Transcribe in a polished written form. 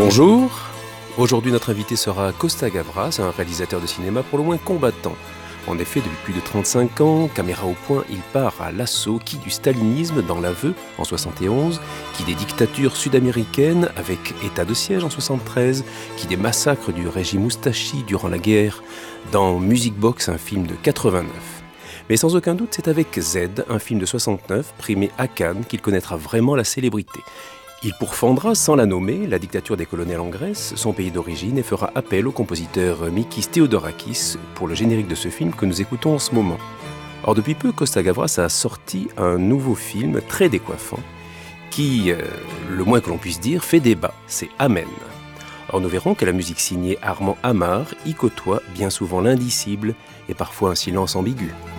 Bonjour, aujourd'hui notre invité sera Costa Gavras, un réalisateur de cinéma pour le moins combattant. En effet, depuis plus de 35 ans, caméra au point, il part à l'assaut qui du stalinisme dans l'aveu en 71, qui des dictatures sud-américaines avec état de siège en 73, qui des massacres du régime Moustachi durant la guerre, dans Music Box, un film de 89. Mais sans aucun doute, c'est avec Z, un film de 69, primé à Cannes, qu'il connaîtra vraiment la célébrité. Il pourfendra, sans la nommer, la dictature des colonels en Grèce, son pays d'origine, et fera appel au compositeur Mikis Theodorakis pour le générique de ce film que nous écoutons en ce moment. Or, depuis peu, Costa Gavras a sorti un nouveau film très décoiffant qui, le moins que l'on puisse dire, fait débat, c'est Amen. Or, nous verrons que la musique signée Armand Amar y côtoie bien souvent l'indicible et parfois un silence ambigu.